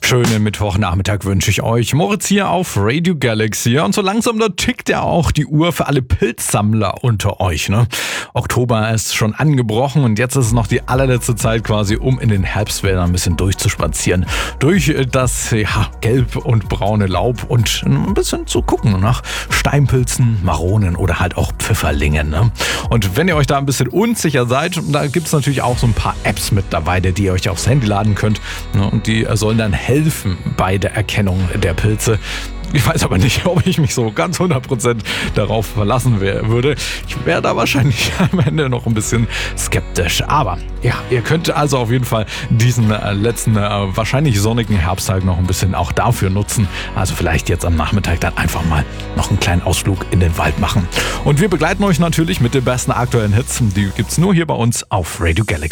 Schönen Mittwochnachmittag wünsche ich euch. Moritz hier auf Radio Galaxy. Und so langsam, da tickt ja auch die Uhr für alle Pilzsammler unter euch. Ne? Oktober ist schon angebrochen und jetzt ist es noch die allerletzte Zeit quasi, um in den Herbstwäldern ein bisschen durchzuspazieren. Durch das gelb und braune Laub und ein bisschen zu gucken nach Steinpilzen, Maronen oder halt auch Pfifferlingen. Ne? Und wenn ihr euch da ein bisschen unsicher seid, da gibt es natürlich auch so ein paar Apps mit dabei, die ihr euch aufs Handy laden könnt. Ne? Und die sollen dann helfen bei der Erkennung der Pilze. Ich weiß aber nicht, ob ich mich so ganz 100% darauf verlassen würde. Ich wäre da wahrscheinlich am Ende noch ein bisschen skeptisch. Aber ja, ihr könnt also auf jeden Fall diesen letzten, wahrscheinlich sonnigen Herbsttag noch ein bisschen auch dafür nutzen. Also vielleicht jetzt am Nachmittag dann einfach mal noch einen kleinen Ausflug in den Wald machen. Und wir begleiten euch natürlich mit den besten aktuellen Hits. Die gibt's nur hier bei uns auf Radio Galaxy.